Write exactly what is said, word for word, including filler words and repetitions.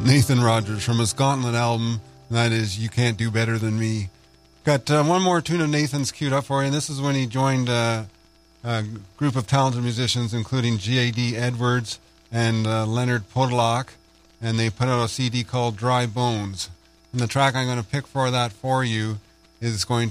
Nathan Rogers from his Gauntlet album, and that is You Can't Do Better Than Me. Got uh, one more tune of Nathan's queued up for you, and this is when he joined uh, a group of talented musicians, including G A D Edwards and uh, Leonard Podolak, and they put out a C D called Dry Bones. And the track I'm going to pick for that for you is going